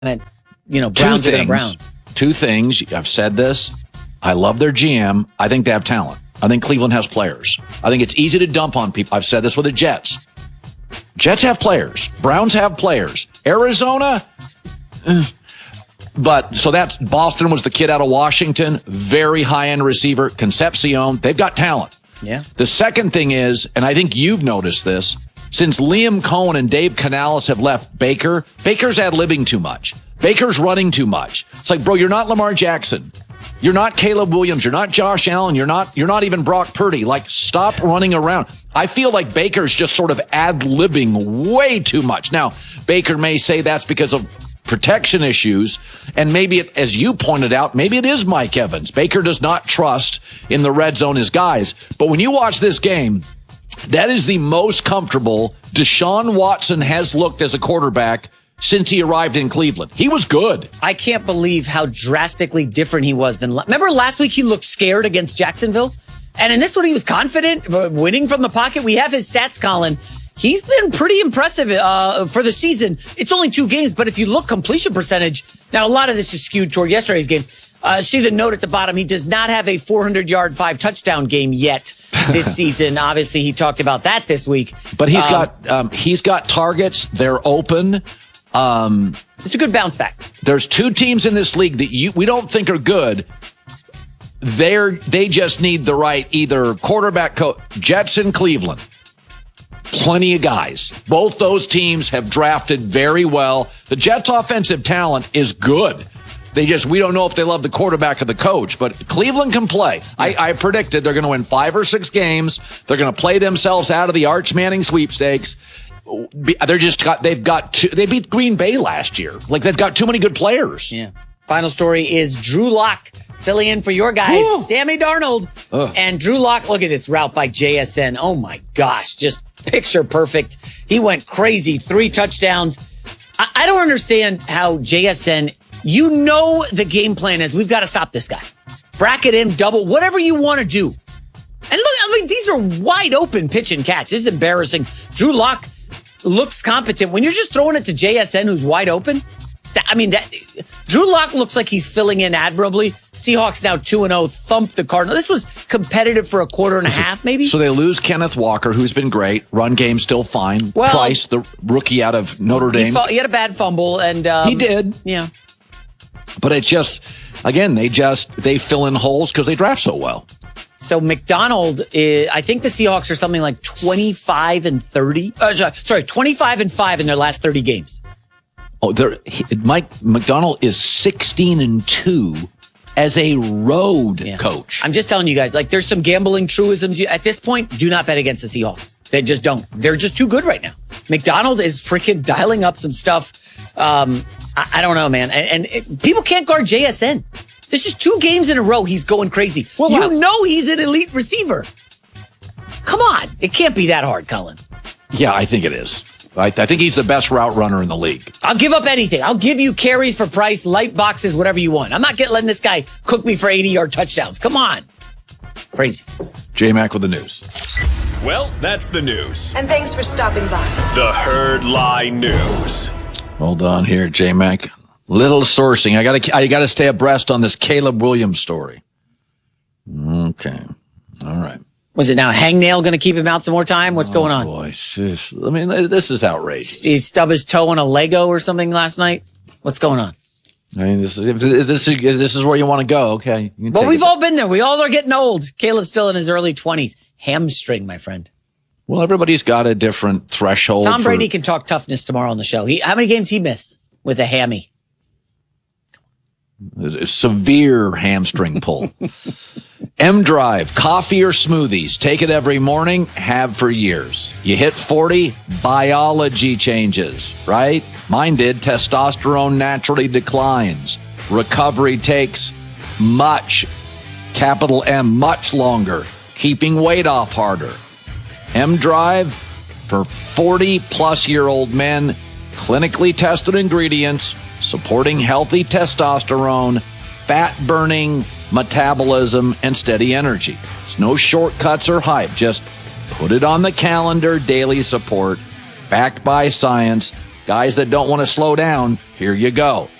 Browns are going to Brown. Two things. I've said this. I love their GM. I think they have talent. I think Cleveland has players. I think it's easy to dump on people. I've said this with the Jets. Jets have players. Browns have players. Arizona, but so that's Boston was the kid out of Washington, very high-end receiver, Concepcion. They've got talent. Yeah. The second thing is, and I think you've noticed this, since Liam Cohen and Dave Canales have left Baker's ad-libbing too much. Baker's running too much. It's like, bro, you're not Lamar Jackson. You're not Caleb Williams. You're not Josh Allen. You're not even Brock Purdy. Like, stop running around. I feel like Baker's just sort of ad-libbing way too much. Now, Baker may say that's because of protection issues, and maybe it, as you pointed out, maybe it is Mike Evans. Baker does not trust in the red zone his guys. But when you watch this game, that is the most comfortable Deshaun Watson has looked as a quarterback since he arrived in Cleveland. He was good. I can't believe how drastically different he was than... Remember last week he looked scared against Jacksonville? And in this one he was confident, winning from the pocket. We have his stats, Colin. He's been pretty impressive for the season. It's only 2 games, but if you look completion percentage, now a lot of this is skewed toward yesterday's games. See the note at the bottom. He does not have a 400-yard, 5-touchdown game yet this season. Obviously, he talked about that this week. But he's got targets. They're open. It's a good bounce back. There's 2 teams in this league that we don't think are good. They just need the right either quarterback coach. Jets and Cleveland. Plenty of guys. Both those teams have drafted very well. The Jets' offensive talent is good. We don't know if they love the quarterback or the coach, but Cleveland can play. I predicted they're going to win 5 or 6 games. They're going to play themselves out of the Arch Manning sweepstakes. They beat Green Bay last year. Like, they've got too many good players. Yeah. Final story is Drew Lock filling in for your guys, Sammy Darnold. And Drew Lock, look at this route by JSN. Oh my gosh, just picture perfect. He went crazy, 3 touchdowns. I don't understand how JSN, the game plan is we've got to stop this guy. Bracket him, double, whatever you want to do. And look, these are wide open pitch and catch. This is embarrassing. Drew Lock looks competent. When you're just throwing it to JSN who's wide open, Drew Lock looks like he's filling in admirably. Seahawks now 2-0, thumped the Cardinals. This was competitive for a quarter and a half, maybe. So they lose Kenneth Walker, who's been great. Run game still fine. Well, Price, the rookie out of Notre Dame. He had a bad fumble, and he did. Yeah. But it's just, again, they fill in holes because they draft so well. So McDonald, I think the Seahawks are something like 25-30. 25-5 in their last 30 games. Oh, Mike McDonald is 16-2 as a road coach. I'm just telling you guys, there's some gambling truisms. At this point, do not bet against the Seahawks. They just don't. They're just too good right now. McDonald is freaking dialing up some stuff. I don't know, man. And people can't guard JSN. This is 2 games in a row he's going crazy. Well, he's an elite receiver. Come on. It can't be that hard, Colin. Yeah, I think it is. I think he's the best route runner in the league. I'll give up anything. I'll give you carries for Price, light boxes, whatever you want. I'm not letting this guy cook me for 80-yard touchdowns. Come on. Crazy. J-Mac with the news. Well, that's the news. And thanks for stopping by. The Herd Lie News. Hold on here, J-Mac. Little sourcing. I gotta stay abreast on this Caleb Williams story. Okay. All right. Was it now Hangnail going to keep him out some more time? What's going on? Boy, this is outrageous. He stubbed his toe on a Lego or something last night? What's going on? I mean, this is where you want to go. Okay. Well, we've all been there. We all are getting old. Caleb's still in his early 20s. Hamstring, my friend. Well, everybody's got a different threshold. Tom Brady can talk toughness tomorrow on the show. How many games he miss with a hammy? A severe hamstring pull. M-Drive, coffee or smoothies. Take it every morning, have for years. You hit 40, biology changes, right? Mine did. Testosterone naturally declines. Recovery takes much longer. Keeping weight off harder. M-Drive for 40-plus-year-old men. Clinically tested ingredients. Supporting healthy testosterone, fat-burning metabolism, and steady energy. It's no shortcuts or hype. Just put it on the calendar, daily support, backed by science. Guys that don't want to slow down, here you go.